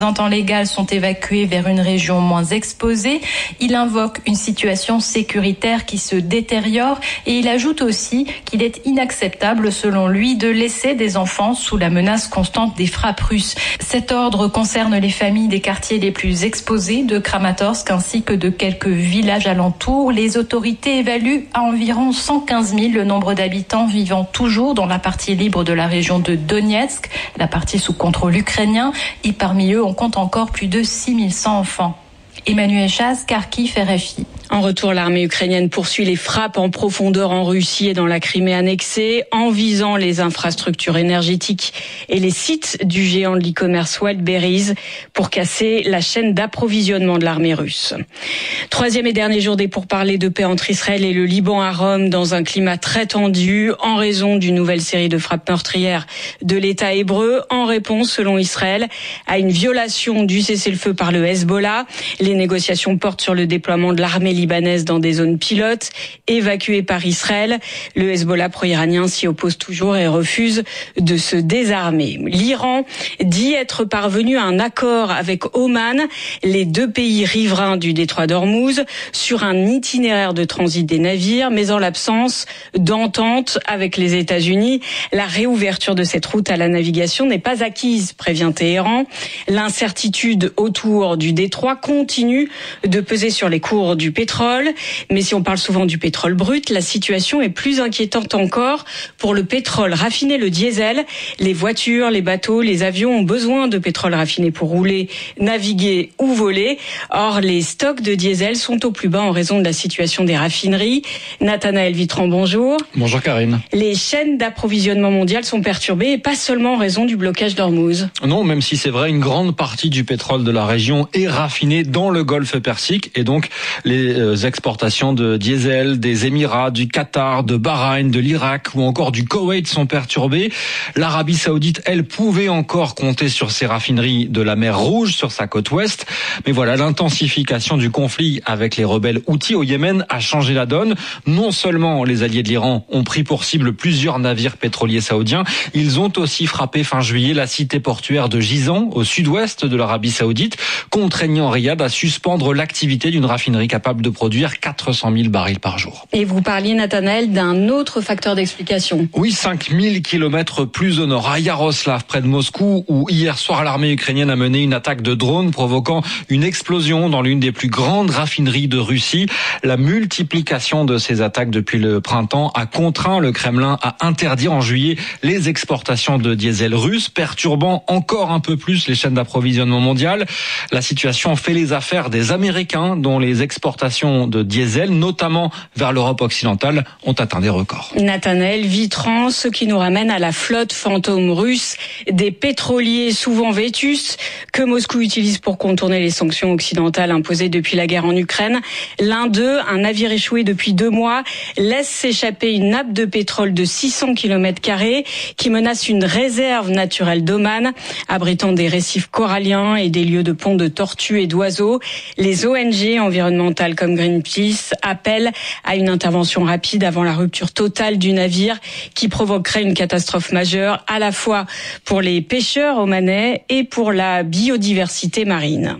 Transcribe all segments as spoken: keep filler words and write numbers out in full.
représentants légaux sont évacués vers une région moins exposée. Il invoque une situation sécuritaire qui se détériore et il ajoute aussi qu'il est inacceptable, selon lui, de laisser des enfants sous la menace constante des frappes russes. Cet ordre concerne les familles des quartiers les plus exposés de Kramatorsk ainsi que de quelques villages alentours. Les autorités évaluent à environ cent quinze mille le nombre d'habitants vivant toujours dans la partie libre de la région de Donetsk, la partie sous contrôle ukrainien, et parmi eux, on compte encore plus de six mille cent enfants. Emmanuel Chaz, Kharkiv, R F I. En retour, l'armée ukrainienne poursuit les frappes en profondeur en Russie et dans la Crimée annexée, en visant les infrastructures énergétiques et les sites du géant de l'e-commerce Wildberries pour casser la chaîne d'approvisionnement de l'armée russe. Troisième et dernier jour des pourparlers de paix entre Israël et le Liban à Rome, dans un climat très tendu en raison d'une nouvelle série de frappes meurtrières de l'État hébreu, en réponse, selon Israël, à une violation du cessez-le-feu par le Hezbollah. Les négociations portent sur le déploiement de l'armée libanaise dans des zones pilotes évacuées par Israël. Le Hezbollah pro-iranien s'y oppose toujours et refuse de se désarmer. L'Iran dit être parvenu à un accord avec Oman, les deux pays riverains du détroit d'Ormuz, sur un itinéraire de transit des navires, mais en l'absence d'entente avec les États-Unis. La réouverture de cette route à la navigation n'est pas acquise, prévient Téhéran. L'incertitude autour du détroit continue de peser sur les cours du pétrole. Mais si on parle souvent du pétrole brut, la situation est plus inquiétante encore pour le pétrole raffiné, le diesel. Les voitures, les bateaux, les avions ont besoin de pétrole raffiné pour rouler, naviguer ou voler. Or, les stocks de diesel sont au plus bas en raison de la situation des raffineries. Nathanaël Vitran, bonjour. Bonjour Karine. Les chaînes d'approvisionnement mondiales sont perturbées et pas seulement en raison du blocage d'Ormuz. Non, même si c'est vrai, une grande partie du pétrole de la région est raffiné dans le golfe Persique et donc les exportations de diesel des Émirats, du Qatar, de Bahreïn, de l'Irak ou encore du Koweït sont perturbées. L'Arabie Saoudite, elle, pouvait encore compter sur ses raffineries de la mer Rouge sur sa côte ouest. Mais voilà, l'intensification du conflit avec les rebelles houthis au Yémen a changé la donne. Non seulement les alliés de l'Iran ont pris pour cible plusieurs navires pétroliers saoudiens, ils ont aussi frappé fin juillet la cité portuaire de Jizan, au sud-ouest de l'Arabie Saoudite, contraignant Riyad à suspendre l'activité d'une raffinerie capable de produire quatre cent mille barils par jour. Et vous parliez, Nathanaël, d'un autre facteur d'explication. Oui, cinq mille kilomètres plus au nord, à Yaroslav, près de Moscou, où hier soir l'armée ukrainienne a mené une attaque de drone provoquant une explosion dans l'une des plus grandes raffineries de Russie. La multiplication de ces attaques depuis le printemps a contraint le Kremlin à interdire en juillet les exportations de diesel russe, perturbant encore un peu plus les chaînes d'approvisionnement mondiales. La situation fait les affaires des Américains, dont les exportations de diesel, notamment vers l'Europe occidentale, ont atteint des records. Nathanaël Vitran, ce qui nous ramène à la flotte fantôme russe, des pétroliers souvent vétustes que Moscou utilise pour contourner les sanctions occidentales imposées depuis la guerre en Ukraine. L'un d'eux, un navire échoué depuis deux mois, laisse s'échapper une nappe de pétrole de six cents kilomètres carrés qui menace une réserve naturelle d'Oman, abritant des récifs coralliens et des lieux de ponts de tortues et d'oiseaux. Les O N G environnementales comme Greenpeace appellent à une intervention rapide avant la rupture totale du navire qui provoquerait une catastrophe majeure à la fois pour les pêcheurs omanais et pour la biodiversité marine.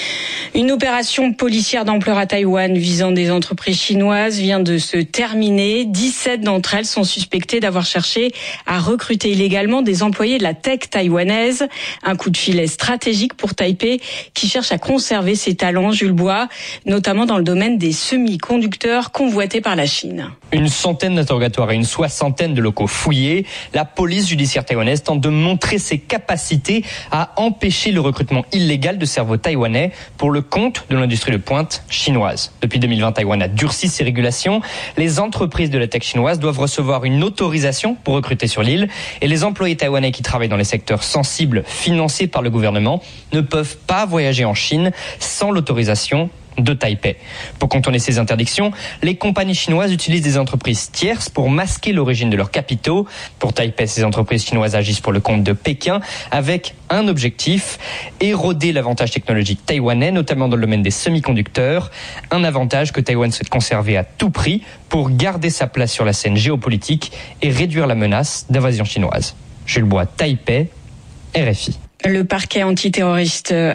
Une opération policière d'ampleur à Taïwan visant des entreprises chinoises vient de se terminer. dix-sept d'entre elles sont suspectées d'avoir cherché à recruter illégalement des employés de la tech taïwanaise. Un coup de filet stratégique pour Taipei qui cherche à conserver ses talents, Jules Bois, notamment dans le domaine des semi-conducteurs convoités par la Chine. Une centaine d'interrogatoires et une soixantaine de locaux fouillés. La police judiciaire taïwanaise tente de montrer ses capacités à empêcher le recrutement illégal de cerveaux taïwanais pour le compte de l'industrie de pointe chinoise. Depuis deux mille vingt, Taïwan a durci ses régulations. Les entreprises de la tech chinoise doivent recevoir une autorisation pour recruter sur l'île et les employés taïwanais qui travaillent dans les secteurs sensibles financés par le gouvernement ne peuvent pas voyager en Chine sans l'autorisation de Taipei. Pour contourner ces interdictions, les compagnies chinoises utilisent des entreprises tierces pour masquer l'origine de leurs capitaux. Pour Taipei, ces entreprises chinoises agissent pour le compte de Pékin avec un objectif, éroder l'avantage technologique taïwanais, notamment dans le domaine des semi-conducteurs, un avantage que Taïwan souhaite conserver à tout prix pour garder sa place sur la scène géopolitique et réduire la menace d'invasion chinoise. Jules Bois, Taipei, R F I. Le parquet antiterroriste